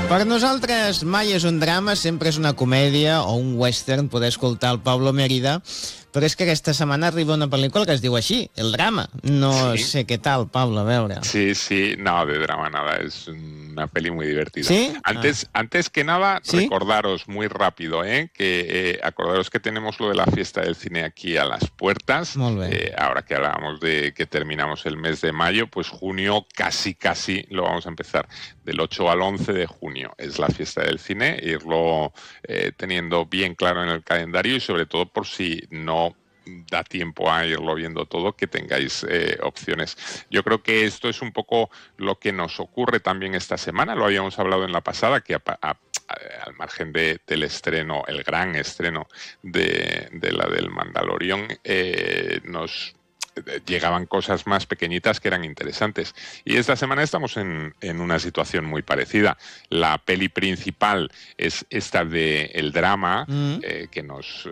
Per nosaltres mai és un drama, sempre és una comèdia o un western, poder escoltar el Pablo Mérida, però és que aquesta setmana arriba una pel·lícula que es diu així, El drama. No sé què tal, Pablo, a veure. Sí, no, de drama nada, es una peli muy divertida. ¿Sí? Antes que nada, ¿Sí? recordaros muy rápido, que acordaros que tenemos lo de la fiesta del cine aquí a las puertas. Molt bé. Ahora que hablábamos de que terminamos el mes de mayo, pues junio casi lo vamos a empezar. Del 8 al 11 de junio es la fiesta del cine, irlo teniendo bien claro en el calendario y sobre todo por si no da tiempo a irlo viendo todo, que tengáis opciones. Yo creo que esto es un poco lo que nos ocurre también esta semana, lo habíamos hablado en la pasada, que al margen del estreno, el gran estreno de la del Mandalorian, nos llegaban cosas más pequeñitas que eran interesantes. Y esta semana estamos en una situación muy parecida. La peli principal es esta de El drama, que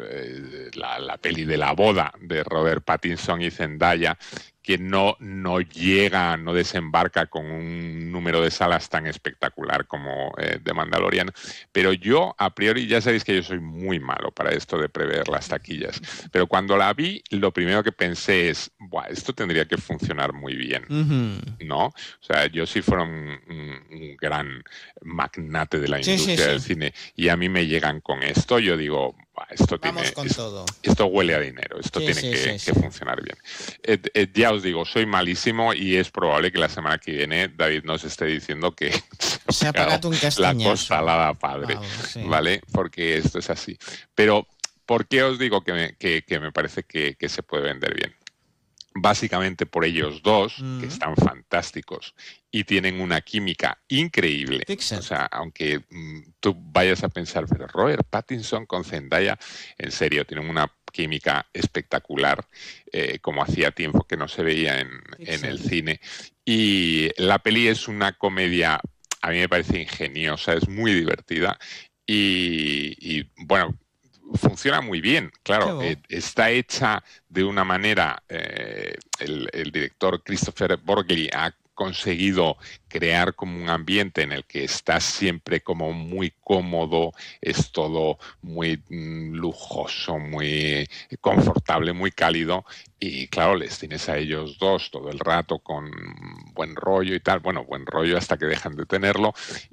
la peli de la boda de Robert Pattinson y Zendaya, que no llega, no desembarca con un número de salas tan espectacular como The Mandalorian. Pero yo, a priori, ya sabéis que yo soy muy malo para esto de prever las taquillas. Pero cuando la vi, lo primero que pensé es, buah, esto tendría que funcionar muy bien, ¿no? O sea, yo si fuera un gran magnate de la industria del cine y a mí me llegan con esto, yo digo, esto huele a dinero, esto tiene que funcionar bien. Ya os digo, soy malísimo y es probable que la semana que viene David nos esté diciendo que se ha pagado un castañazo. La costalada padre, ¿vale? Porque esto es así. Pero, ¿por qué os digo que me parece que se puede vender bien? Básicamente por ellos dos, que están fantásticos y tienen una química increíble. O sea, aunque tú vayas a pensar, pero Robert Pattinson con Zendaya, en serio, tienen una química espectacular, como hacía tiempo que no se veía en el cine. Y la peli es una comedia, a mí me parece ingeniosa, es muy divertida y bueno, funciona muy bien, claro. Está hecha de una manera, el director Christopher Borgli ha conseguido crear como un ambiente en el que estás siempre como muy cómodo, es todo muy lujoso, muy confortable, muy cálido, y claro, les tienes a ellos dos todo el rato con buen rollo y tal, bueno, buen rollo hasta que dejan de tenerlo,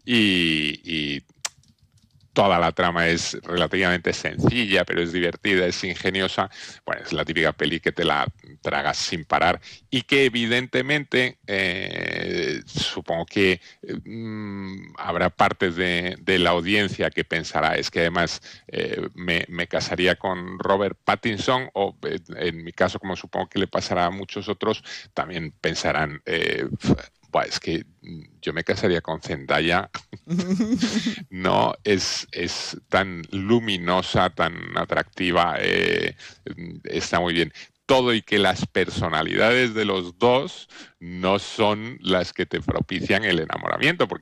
y toda la trama es relativamente sencilla, pero es divertida, es ingeniosa. Bueno, es la típica peli que te la tragas sin parar y que evidentemente supongo que habrá partes de la audiencia que pensará, es que además me casaría con Robert Pattinson, o en mi caso, como supongo que le pasará a muchos otros, también pensarán, es que yo me casaría con Zendaya. No, es tan luminosa, tan atractiva, está muy bien. Todo y que las personalidades de los dos no son las que te propician el enamoramiento, porque